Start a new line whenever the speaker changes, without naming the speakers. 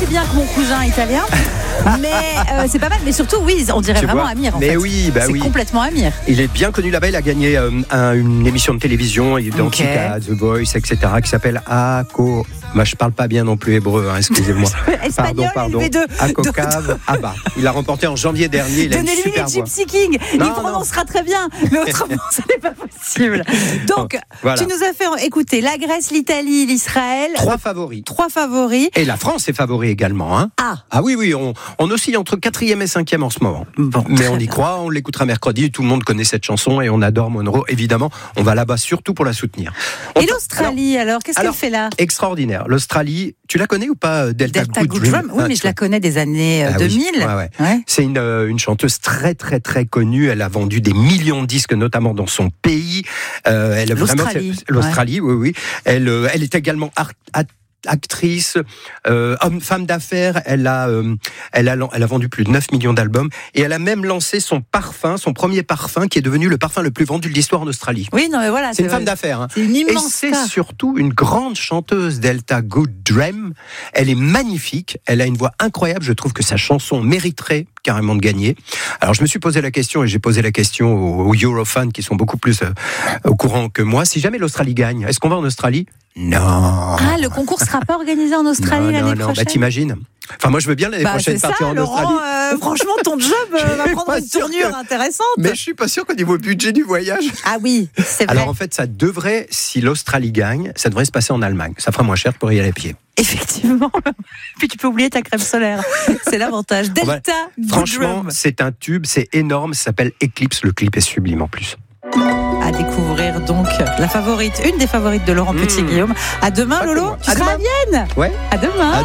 bien que mon cousin italien. Mais c'est pas mal. Mais surtout, oui, on dirait vraiment Amir. En
mais
fait.
oui,
c'est complètement Amir.
Il est bien connu là-bas. Il a gagné une émission de télévision identique à The Voice, etc., qui s'appelle Ako. Moi, je parle pas bien non plus hébreu, excusez-moi.
Espagnol,
pardon. Akokav Abba. Il a remporté en janvier dernier. Il a une super voix.
Gypsy King. Il prononcera très bien, mais autrement, ce n'est pas possible. Donc, voilà. Tu nous as fait écouter la Grèce, l'Italie, l'Israël.
Trois favoris. Et la France est favori également. Ah oui, on oscille entre 4e et 5e en ce moment.
Bon,
mais on y croit, on l'écoutera mercredi. Tout le monde connaît cette chanson et on adore Monroe. Évidemment, on va là-bas surtout pour la soutenir.
Et l'Australie, alors qu'est-ce qu'elle fait là ?
Extraordinaire. L'Australie, tu la connais ou pas, Delta Good Drum?
Oui, mais je la connais des années 2000.
Oui. Ouais. C'est une chanteuse très très très connue. Elle a vendu des millions de disques, notamment dans son pays. L'Australie, oui. Elle est également actrice, femme d'affaires. Elle a vendu plus de 9 millions d'albums et elle a même lancé son premier parfum qui est devenu le parfum le plus vendu de l'histoire en Australie.
Oui, non mais voilà.
C'est une femme d'affaires.
C'est une immense
et c'est surtout une grande chanteuse, Delta Good Drum. Elle est magnifique. Elle a une voix incroyable. Je trouve que sa chanson mériterait carrément de gagner. Alors je me suis posé la question et j'ai posé la question aux Eurofans qui sont beaucoup plus au courant que moi. Si jamais l'Australie gagne, est-ce qu'on va en Australie ? Non.
Le concours sera pas organisé en Australie l'année prochaine.
Bah t'imagines. Enfin moi je veux bien l'année prochaine partir en Australie.
Franchement ton job va prendre une tournure intéressante.
Mais je suis pas sûr qu'au niveau budget du voyage.
Ah oui, c'est vrai.
Alors en fait ça devrait, si l'Australie gagne, ça devrait se passer en Allemagne. Ça fera moins cher pour y aller à pied.
Effectivement. Puis tu peux oublier ta crème solaire. C'est l'avantage. Delta Good
Franchement,
Drum.
c'est un tube, c'est énorme. Ça s'appelle Eclipse. Le clip est sublime en plus.
À découvrir donc une des favorites de Laurent Petit-Guillaume. À demain, Lolo. Tu seras à Vienne.
Ouais.
À demain.